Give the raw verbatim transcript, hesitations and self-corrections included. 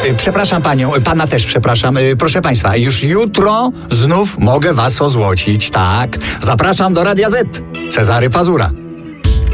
Y, Przepraszam panią, pana też przepraszam. Y, Proszę państwa, już jutro znów mogę was ozłocić, tak. Zapraszam do Radia Z. Cezary Pazura.